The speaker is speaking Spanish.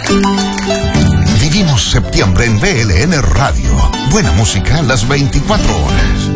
Vivimos septiembre en BLN Radio. Buena música las 24 horas.